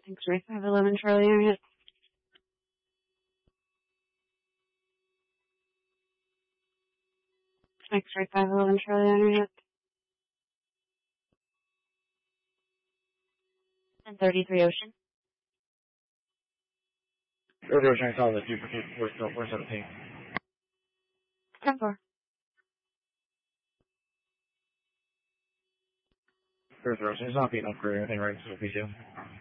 X-ray 511 Charlie area. X-ray 511 Charlie area. 1033 Ocean. Ocean, I saw that you were 417. 10-4. Ocean, it's not being up for anything, right? So we do.